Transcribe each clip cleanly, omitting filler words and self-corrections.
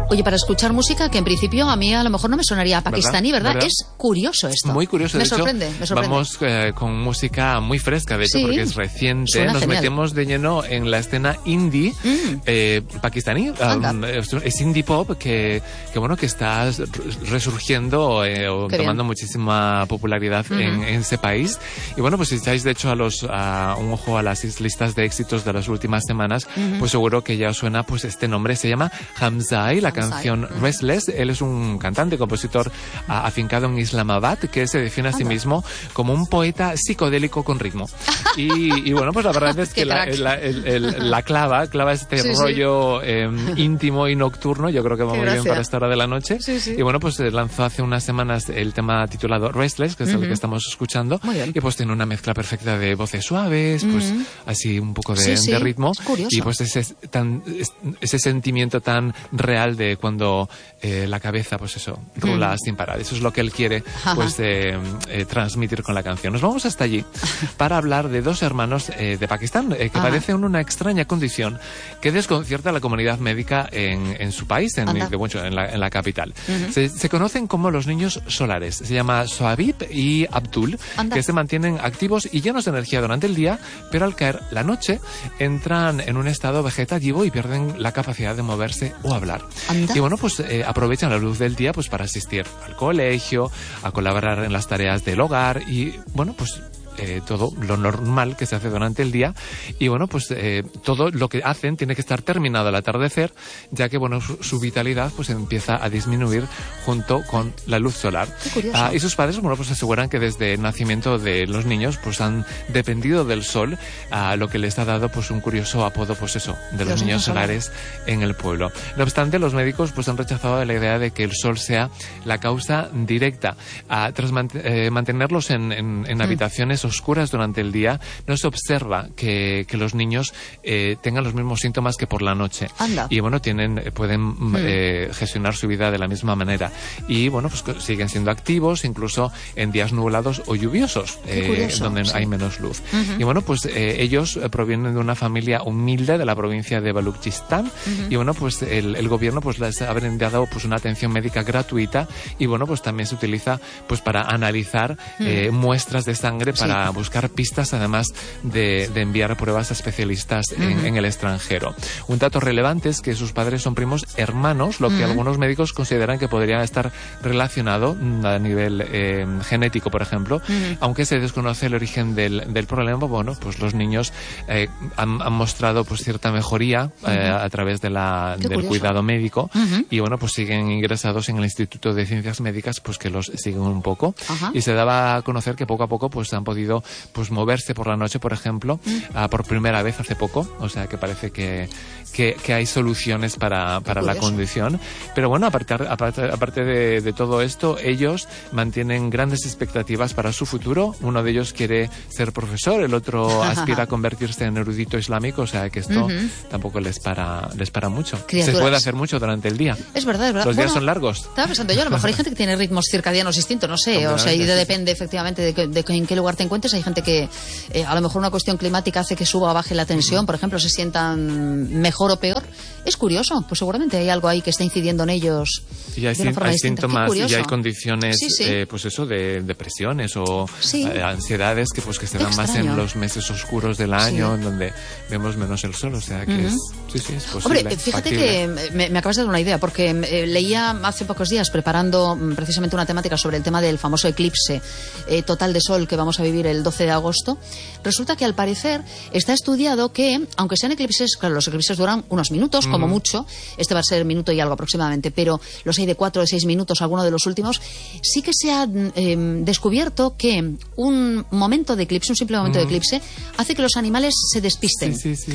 Oye, para escuchar música que en principio a mí a lo mejor no me sonaría pakistaní, ¿verdad? Es curioso esto. Muy curioso. Me de sorprende, hecho, me sorprende. Vamos con música muy fresca, de hecho, porque es reciente. Suena Nos genial. metemos de lleno en la escena indie pakistaní. Es indie pop que está resurgiendo o tomando muchísima popularidad en ese país. Y bueno, pues si echáis de hecho un ojo a las listas de éxitos de las últimas semanas, pues seguro que ya os suena pues este nombre. Se llama Hamzai, la canción Restless. Él es un cantante, compositor afincado en Islamabad, que se define a sí mismo como un poeta psicodélico con ritmo. Y bueno, pues la verdad es que la clava este rollo íntimo y nocturno. Yo creo que va muy bien para esta hora de la noche. Y bueno, pues lanzó hace unas semanas el tema titulado Restless, que es el que estamos escuchando. Y pues tiene una mezcla perfecta de voces suaves, pues así un poco de ritmo. Y pues ese sentimiento tan real de cuando la cabeza, pues eso, rula sin parar. Eso es lo que él quiere pues transmitir con la canción. Nos vamos hasta allí para hablar de dos hermanos de Pakistán que padecen una extraña condición que desconcierta a la comunidad médica en su país, en la capital. Se conocen como los niños solares. Se llama Sohabib y Abdul, que se mantienen activos y llenos de energía durante el día, pero al caer la noche entran en un estado vegetativo y pierden la capacidad de moverse o hablar. Y bueno, pues aprovechan la luz del día pues para asistir al colegio, a colaborar en las tareas del hogar y bueno, pues todo lo normal que se hace durante el día. Y bueno, pues todo lo que hacen tiene que estar terminado al atardecer, ya que bueno, su vitalidad pues empieza a disminuir junto con la luz solar. Y sus padres bueno, pues aseguran que desde el nacimiento de los niños pues han dependido del sol, lo que les ha dado pues un curioso apodo pues eso, de los niños solares en el pueblo. No obstante, los médicos pues han rechazado la idea de que el sol sea la causa directa. Tras mantenerlos en habitaciones oscuras durante el día, no se observa que los niños tengan los mismos síntomas que por la noche. Y bueno, pueden gestionar su vida de la misma manera. Y bueno, pues siguen siendo activos incluso en días nublados o lluviosos, donde hay menos luz. Y bueno, pues ellos provienen de una familia humilde de la provincia de Baluchistán. Y bueno, pues el gobierno pues les ha brindado pues una atención médica gratuita y bueno, pues también se utiliza pues para analizar muestras de sangre para buscar pistas, además de enviar pruebas a especialistas en el extranjero. Un dato relevante es que sus padres son primos hermanos, lo que algunos médicos consideran que podría estar relacionado a nivel genético, por ejemplo, aunque se desconoce el origen del problema. Bueno, pues los niños han mostrado pues cierta mejoría a través del cuidado médico y bueno, pues siguen ingresados en el Instituto de Ciencias Médicas, pues que los siguen un poco. Y se daba a conocer que poco a poco pues han podido pues moverse por la noche, por ejemplo, por primera vez hace poco. O sea que parece que hay soluciones para la condición. Pero bueno, aparte de todo esto, ellos mantienen grandes expectativas para su futuro. Uno de ellos quiere ser profesor, el otro aspira a convertirse en erudito islámico, o sea que esto tampoco les para mucho. Se puede hacer mucho durante el día. Es verdad. Los días son largos. Estaba pensando yo, a lo mejor hay gente que tiene ritmos circadianos distintos, no sé, o sea, y depende efectivamente de en qué lugar te encuentres. Hay gente que a lo mejor una cuestión climática hace que suba o baje la tensión, por ejemplo, se sientan mejor o peor. Es curioso, pues seguramente hay algo ahí que está incidiendo en ellos. Y hay síntomas y hay condiciones, pues eso, de depresiones o ansiedades que se dan más en los meses oscuros del año, en donde vemos menos el sol, o sea que es posible. Hombre, fíjate que me acabas de dar una idea, porque leía hace pocos días, preparando precisamente una temática sobre el tema del famoso eclipse total de sol que vamos a vivir el 12 de agosto. Resulta que al parecer está estudiado que, aunque sean eclipses, claro, los eclipses duran unos minutos, como mucho, este va a ser minuto y algo aproximadamente, pero los hay de 4 o de 6 minutos, alguno de los últimos, sí que se ha descubierto que un momento de eclipse, un simple momento de eclipse, hace que los animales se despisten.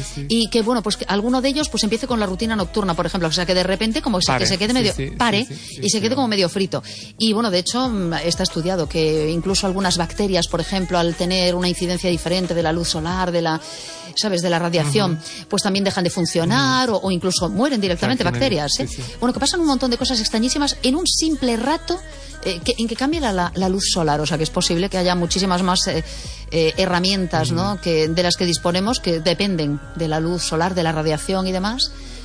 Y que, bueno, pues que alguno de ellos pues empiece con la rutina nocturna, por ejemplo, o sea, que de repente como que se quede medio, y se quede como medio frito. Y bueno, de hecho, está estudiado que incluso algunas bacterias, por ejemplo, al tener una incidencia diferente de la luz solar, de la radiación, pues también dejan de funcionar o incluso mueren directamente bacterias. Bueno, que pasan un montón de cosas extrañísimas en un simple rato en que cambia la luz solar. O sea, que es posible que haya muchísimas más herramientas, ¿no?, de las que disponemos, que dependen de la luz solar, de la radiación y demás,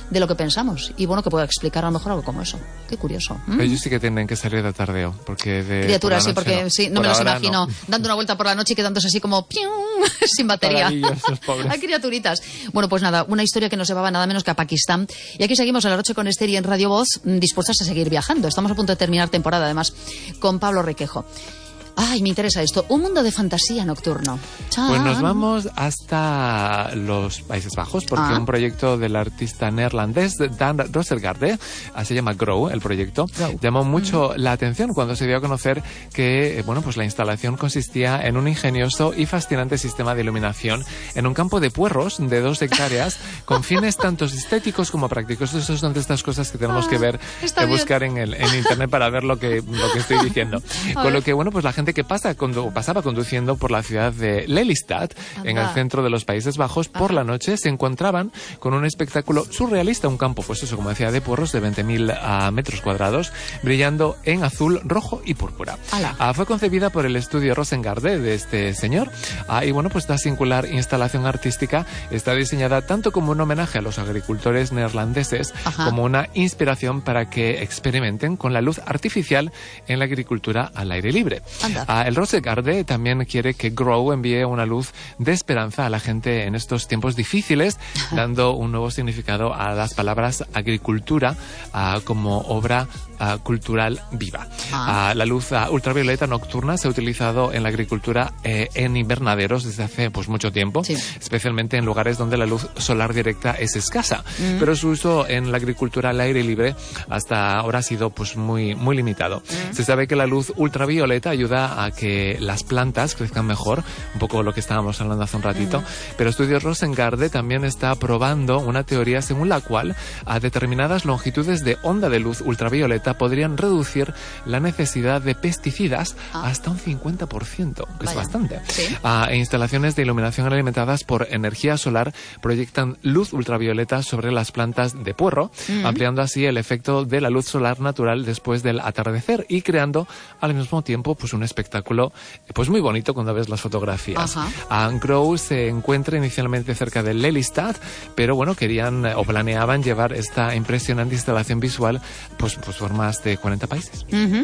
de lo que pensamos. Y bueno, que pueda explicar a lo mejor algo como eso. Qué curioso. Ellos sí que tienen que salir de tardeo, porque de criaturas, sí, porque no. Sí, no me los imagino dando una vuelta por la noche y quedándose así como ¡pium! Sin batería. Hay criaturitas. Bueno, pues nada, una historia que nos llevaba nada menos que a Pakistán. Y aquí seguimos a la noche con Esther y en Radio Voz, dispuestas a seguir viajando. Estamos a punto de terminar temporada, además, con Pablo Requejo. Ay, me interesa esto. Un mundo de fantasía nocturno. ¡Chan! Pues nos vamos hasta los Países Bajos, porque un proyecto del artista neerlandés Dan Rosengarde, se llama Grow, el proyecto, llamó mucho la atención cuando se dio a conocer que, bueno, pues la instalación consistía en un ingenioso y fascinante sistema de iluminación en un campo de puerros de 2 hectáreas con fines tanto estéticos como prácticos. Esas son de estas cosas que tenemos que ver, que buscar en internet para ver lo que estoy diciendo. Con lo que, bueno, pues la gente que pasaba conduciendo por la ciudad de Lelystad, en el centro de los Países Bajos, por la noche se encontraban con un espectáculo surrealista, un campo, pues eso, como decía, de puerros de 20.000 metros cuadrados, brillando en azul, rojo y púrpura. Fue concebida por el estudio Rosengarde de este señor, y bueno, pues esta singular instalación artística está diseñada tanto como un homenaje a los agricultores neerlandeses, como una inspiración para que experimenten con la luz artificial en la agricultura al aire libre. El Rosengarde también quiere que Grow envíe una luz de esperanza a la gente en estos tiempos difíciles, dando un nuevo significado a las palabras agricultura como obra cultural viva. La luz ultravioleta nocturna se ha utilizado en la agricultura en invernaderos desde hace pues mucho tiempo, especialmente en lugares donde la luz solar directa es escasa, pero su uso en la agricultura al aire libre hasta ahora ha sido pues muy limitado. Se sabe que la luz ultravioleta ayuda a que las plantas crezcan mejor, un poco lo que estábamos hablando hace un ratito, pero Estudios Rosengarde también está probando una teoría según la cual a determinadas longitudes de onda de luz ultravioleta podrían reducir la necesidad de pesticidas hasta un 50%, que es bastante. Instalaciones de iluminación alimentadas por energía solar proyectan luz ultravioleta sobre las plantas de puerro, ampliando así el efecto de la luz solar natural después del atardecer y creando al mismo tiempo pues un espectáculo pues muy bonito cuando ves las fotografías. Grow se encuentra inicialmente cerca de Lelystad, pero bueno, querían o planeaban llevar esta impresionante instalación visual pues por más de 40 países.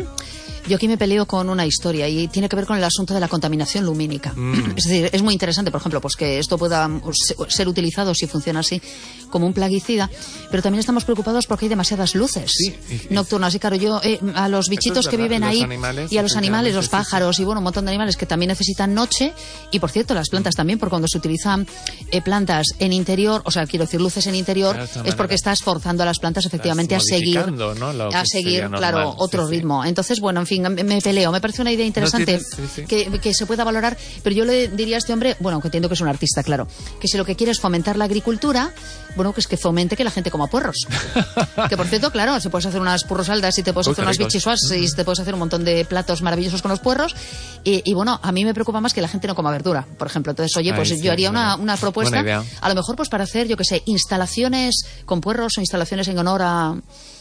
Yo aquí me peleo con una historia y tiene que ver con el asunto de la contaminación lumínica. Es decir, es muy interesante, por ejemplo, pues que esto pueda ser utilizado, si funciona así, como un plaguicida, pero también estamos preocupados porque hay demasiadas luces nocturnas. Y claro, yo a los bichitos que viven ahí y a los animales, los pájaros y bueno, un montón de animales que también necesitan noche, y por cierto, las plantas también, porque cuando se utilizan plantas en interior, o sea, quiero decir, luces en interior, es porque estás forzando a las plantas efectivamente a seguir, claro, otro ritmo. Entonces, bueno, en fin, me peleo. Me parece una idea interesante que se pueda valorar, pero yo le diría a este hombre, bueno, que entiendo que es un artista, claro, que si lo que quiere es fomentar la agricultura, bueno, que es que fomente que la gente coma puerros. Que por cierto, claro, se puedes hacer unas purrosaldas y te puedes hacer unas bichisuas y te puedes hacer un montón de platos maravillosos con los puerros. Y bueno, a mí me preocupa más que la gente no coma verdura, por ejemplo. Entonces, oye, pues yo haría una propuesta, a lo mejor pues para hacer, yo que sé, instalaciones con puerros o instalaciones en honor a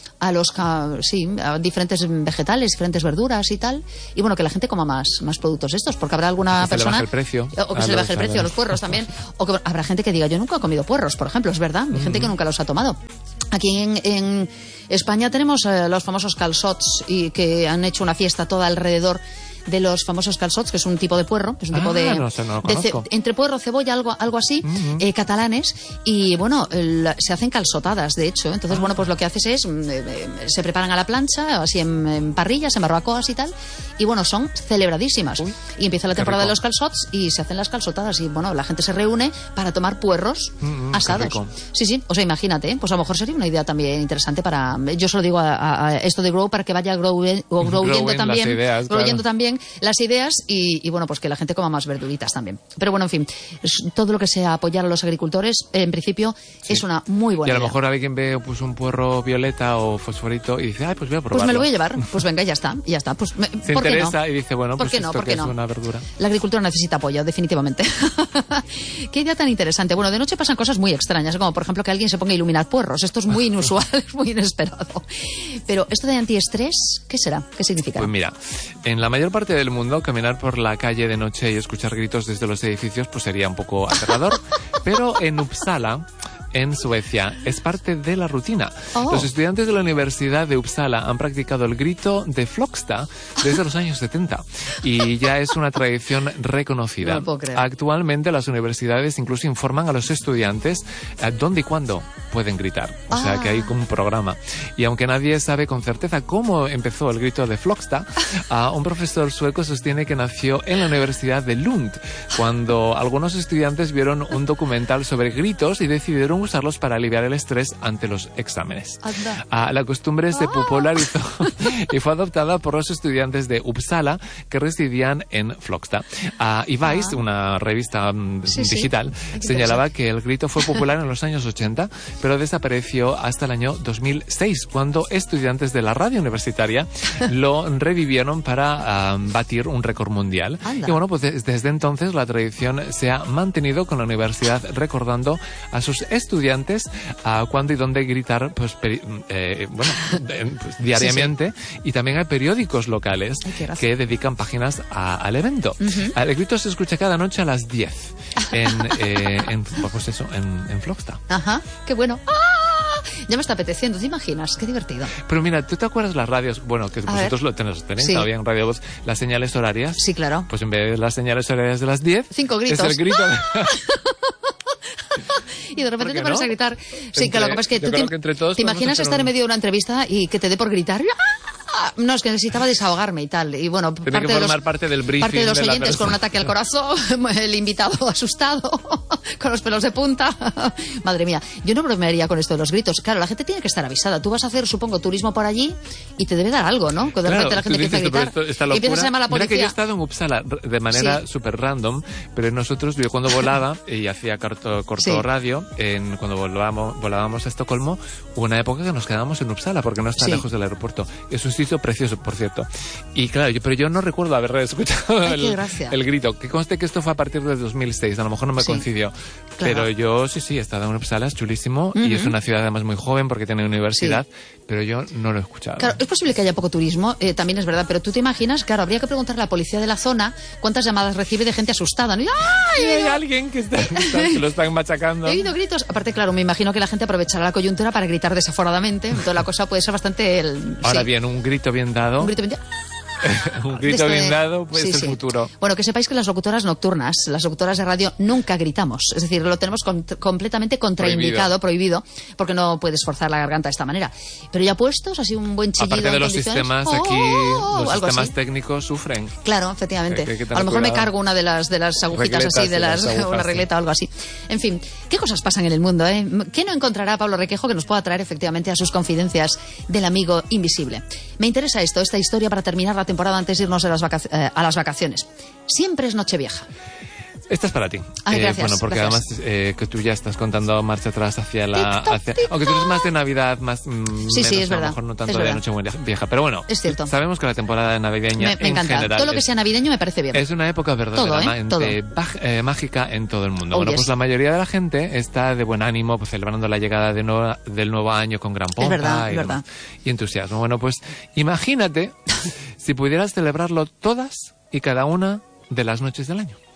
diferentes vegetales, diferentes verduras y tal, y bueno, que la gente coma más productos estos, porque habrá alguna persona o que se le baje el precio a los puerros también, o que habrá gente que diga, yo nunca he comido puerros, por ejemplo, es verdad, hay gente que nunca los ha tomado. Aquí en España tenemos los famosos calçots, y que han hecho una fiesta toda alrededor de los famosos calçots, que es un tipo de puerro, que es un tipo entre puerro, cebolla, algo así, catalanes, y bueno, se hacen calçotadas, de hecho. Entonces, bueno, pues lo que haces es, se preparan a la plancha, así en parrillas, en barbacoas y tal, y bueno, son celebradísimas. Y empieza la temporada de los calçots y se hacen las calçotadas, y bueno, la gente se reúne para tomar puerros asados. Sí, o sea, imagínate, pues a lo mejor sería una idea también interesante para, yo se lo digo a esto de Grow, para que vaya growendo también las ideas y bueno, pues que la gente coma más verduritas también. Pero bueno, en fin, todo lo que sea apoyar a los agricultores, en principio, es una muy buena idea. Y a lo mejor alguien ve pues un puerro violeta o fosforito y dice, pues voy a probarlo. Pues me lo voy a llevar, pues venga, ya está. Pues, se interesa y dice, bueno, pues esto que es una verdura. La agricultura necesita apoyo, definitivamente. Qué idea tan interesante. Bueno, de noche pasan cosas muy extrañas, como por ejemplo que alguien se ponga a iluminar puerros. Esto es muy inusual, es muy inesperado. Pero esto de antiestrés, ¿qué será? ¿Qué significa? Pues mira, en la mayor parte del mundo, caminar por la calle de noche y escuchar gritos desde los edificios pues sería un poco aterrador, pero en Uppsala en Suecia. Es parte de la rutina. Los estudiantes de la Universidad de Uppsala han practicado el grito de Flogstad desde los años 70 y ya es una tradición reconocida. No lo puedo creer. Actualmente las universidades incluso informan a los estudiantes dónde y cuándo pueden gritar. O sea que hay como un programa. Y aunque nadie sabe con certeza cómo empezó el grito de Flogstad, un profesor sueco sostiene que nació en la Universidad de Lund, cuando algunos estudiantes vieron un documental sobre gritos y decidieron usarlos para aliviar el estrés ante los exámenes. La costumbre se popularizó y fue adoptada por los estudiantes de Uppsala que residían en Flogstad. Y Vice, una revista digital, señalaba que el grito fue popular en los años 80, pero desapareció hasta el año 2006, cuando estudiantes de la radio universitaria lo revivieron para batir un récord mundial. Y bueno, pues desde entonces la tradición se ha mantenido, con la universidad recordando a sus estudiantes cuándo y dónde gritar, pues, diariamente. Y también hay periódicos locales que dedican páginas al evento. El grito se escucha cada noche a las 10 en Flogstad. Ajá, qué bueno. Ya me está apeteciendo, ¿te imaginas? Qué divertido. Pero mira, ¿tú te acuerdas las radios? Bueno, que vosotros lo tenéis todavía en Radio Voz, las señales horarias. Sí, claro. Pues en vez de las señales horarias de las 10... 5 gritos. Es el grito de... Y de repente te pones a gritar. Sí, que lo que pasa es que tú te imaginas estar en medio de una entrevista y que te dé por gritar. No, es que necesitaba desahogarme y tal. Y bueno, parte del briefing, parte de los oyentes con un ataque al corazón, el invitado asustado, con los pelos de punta. Madre mía, yo no bromearía con esto de los gritos. Claro, la gente tiene que estar avisada. Tú vas a hacer, supongo, turismo por allí y te debe dar algo, ¿no? Que de repente la gente empieza a gritar y empiezas a llamar a la policía. Mira que yo he estado en Uppsala de manera súper random, pero nosotros, yo cuando volaba y hacía corto radio, cuando volábamos a Estocolmo, hubo una época que nos quedábamos en Uppsala porque no está lejos del aeropuerto. Es un sitio precioso, por cierto. Y claro, pero yo no recuerdo haber escuchado el grito. Que conste que esto fue a partir de 2006, a lo mejor no me coincidió. Claro. Pero yo sí, he estado en Uppsala, es chulísimo, y es una ciudad además muy joven porque tiene universidad, pero yo no lo he escuchado. Claro, es posible que haya poco turismo, también es verdad, pero tú te imaginas, claro, habría que preguntarle a la policía de la zona cuántas llamadas recibe de gente asustada, ¿no? Y, hay alguien que lo están machacando. He oído gritos. Aparte, claro, me imagino que la gente aprovechará la coyuntura para gritar desaforadamente, entonces la cosa puede ser bastante... Ahora bien, un grito bien dado. Un grito bien dado. Un grito bien dado, pues el futuro. Bueno, que sepáis que las locutoras nocturnas, las locutoras de radio, nunca gritamos. Es decir, lo tenemos completamente contraindicado, prohibido, porque no puedes forzar la garganta de esta manera. Pero ya puestos, así un buen chillido. Aparte de los sistemas aquí, los sistemas técnicos sufren. Claro, efectivamente. A lo mejor me cargo una de las agujitas así, una regleta o algo así. En fin, ¿qué cosas pasan en el mundo? ¿Qué no encontrará Pablo Requejo que nos pueda traer efectivamente a sus confidencias del amigo invisible? Me interesa esta historia para terminar la temporada antes de irnos a las vacaciones. Siempre es Nochevieja. Esta es para ti. Gracias, bueno, porque gracias. Además que tú ya estás contando marcha atrás hacia aunque tú eres más de Navidad, más menos, es verdad, a lo mejor no tanto de Nochevieja. Pero bueno, es cierto. Sabemos que la temporada navideña me encanta. General todo lo que sea navideño me parece bien. Es una época verdaderamente mágica en todo el mundo. Pues la mayoría de la gente está de buen ánimo, pues celebrando la llegada del nuevo año con gran pompa y entusiasmo. Bueno, pues imagínate si pudieras celebrarlo todas y cada una de las noches del año.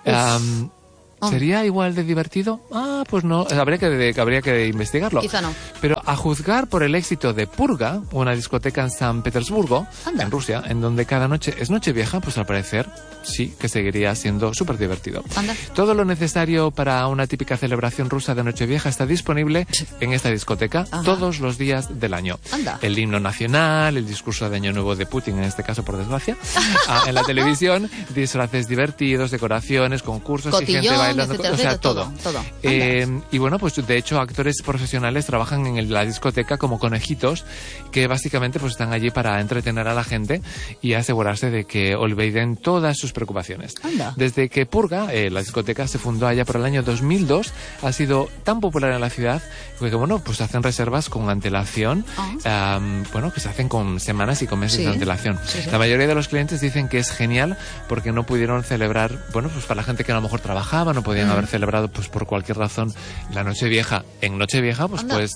¿Sería igual de divertido? Pues no, habría que investigarlo. Quizá no. Pero a juzgar por el éxito de Purga, una discoteca en San Petersburgo, en Rusia, en donde cada noche es Nochevieja, pues al parecer sí que seguiría siendo súper divertido. Todo lo necesario para una típica celebración rusa de Nochevieja está disponible en esta discoteca todos los días del año. El himno nacional, el discurso de Año Nuevo de Putin, en este caso por desgracia, en la televisión, disfraces divertidos, decoraciones, concursos, cotillón, y gente bailando, etcétera, o sea, todo. Y bueno, pues de hecho actores profesionales trabajan en la discoteca como conejitos que básicamente pues están allí para entretener a la gente y asegurarse de que olviden todas sus preocupaciones. Desde que Purga, la discoteca, se fundó allá por el año 2002, ha sido tan popular en la ciudad que bueno, pues hacen reservas con antelación, que se hacen con semanas y con meses de antelación. La mayoría de los clientes dicen que es genial porque no pudieron celebrar, pues para la gente que a lo mejor trabajaba, no podían haber celebrado pues por cualquier razón la Nochevieja en Nochevieja, pues puedes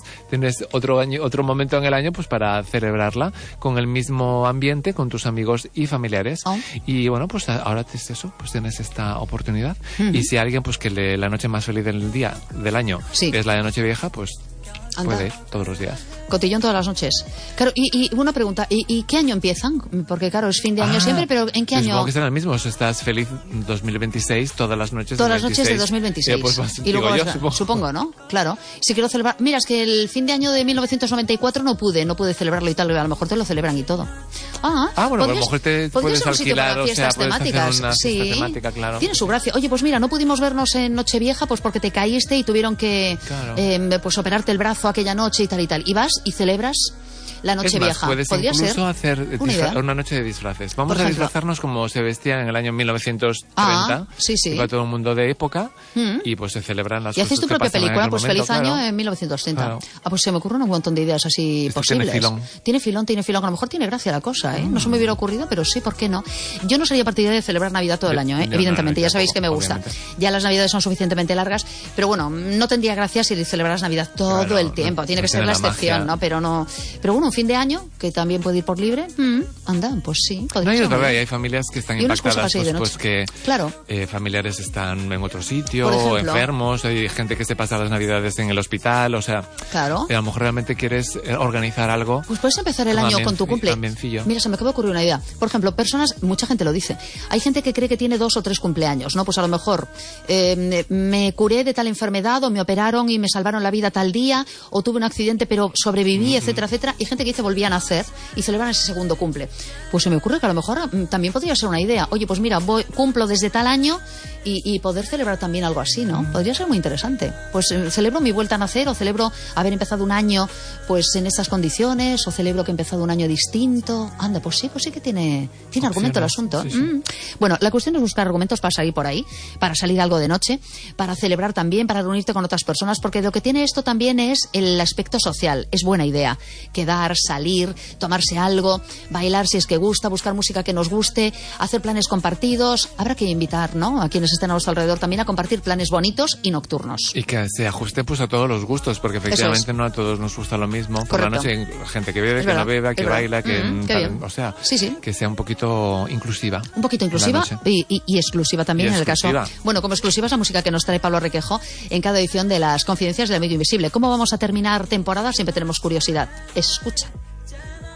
tienes otro momento en el año pues para celebrarla con el mismo ambiente, con tus amigos y familiares. Y bueno, pues ahora es eso, pues tienes esta oportunidad. Y si alguien pues que la noche más feliz del año es la de Nochevieja, pues puede ir todos los días. Cotillón todas las noches. Claro, y una pregunta, ¿y qué año empiezan? Porque claro, es fin de año siempre, pero ¿en qué año? Supongo que serán el mismo, estás feliz 2026, todas las noches todas las noches de 2026. Y luego supongo, ¿no? Claro. Si quiero celebrar, mira, es que el fin de año de 1994 no pude celebrarlo y tal, a lo mejor te lo celebran y todo. Bueno, a lo mejor te puedes alquilar, o sea, puedes hacer una fiesta temática, claro. Tiene su gracia. Oye, pues mira, no pudimos vernos en Nochevieja pues porque te caíste y tuvieron que pues operarte el brazo aquella noche y tal y tal. Y vas y celebras la Nochevieja. Puedes incluso hacer una noche de disfraces. Vamos a disfrazarnos como se vestían en el año 1930. Iba todo el mundo de época y pues se celebran las cosas. Y haces tu propia película, pues feliz año en 1930. Claro. Pues se me ocurren un montón de ideas así posibles. Tiene filón. A lo mejor tiene gracia la cosa, ¿eh? No se me hubiera ocurrido, pero sí, ¿por qué no? Yo no sería partidaria de celebrar Navidad todo el año, ¿eh? Evidentemente, ya sabéis que me gusta. Ya las Navidades son suficientemente largas, pero bueno, no tendría gracia si celebras Navidad todo el tiempo. Tiene que ser la excepción, ¿no? Pero bueno, un fin de año que también puede ir por libre, anda, pues sí. No, y es verdad, hay familias que están impactadas, pues que familiares están en otro sitio, o enfermos, hay gente que se pasa las Navidades en el hospital, o sea, a lo mejor realmente quieres organizar algo. Pues puedes empezar el año con tu cumple. Mira, se me acaba de ocurrir una idea. Por ejemplo, mucha gente lo dice, hay gente que cree que tiene 2 o 3 cumpleaños, ¿no? Pues a lo mejor me curé de tal enfermedad, o me operaron y me salvaron la vida tal día, o tuve un accidente pero sobreviví, etcétera, etcétera, y gente que dice volví a nacer y celebran ese segundo cumple. Pues se me ocurre que a lo mejor también podría ser una idea. Oye, pues mira, cumplo desde tal año y poder celebrar también algo así, ¿no? Podría ser muy interesante. Pues celebro mi vuelta a nacer, o celebro haber empezado un año pues en estas condiciones, o celebro que he empezado un año distinto. Anda, pues sí que tiene argumento el asunto. Sí. Bueno, la cuestión es buscar argumentos para salir por ahí, para salir algo de noche, para celebrar también, para reunirte con otras personas, porque lo que tiene esto también es el aspecto social. Es buena idea quedar, salir, tomarse algo, bailar si es que gusta, buscar música que nos guste, hacer planes compartidos. Habrá que invitar, ¿no?, a quienes estén a nuestro alrededor también a compartir planes bonitos y nocturnos. Y que se ajuste pues a todos los gustos, porque efectivamente no a todos nos gusta lo mismo. Por la noche hay gente que bebe, que no beba, que baila, o sea, que sea un poquito inclusiva. Un poquito inclusiva y exclusiva también en el caso. Bueno, como exclusiva es la música que nos trae Pablo Requejo en cada edición de las Confidencias del Amigo Invisible. ¿Cómo vamos a terminar temporada? Siempre tenemos curiosidad. Escucha.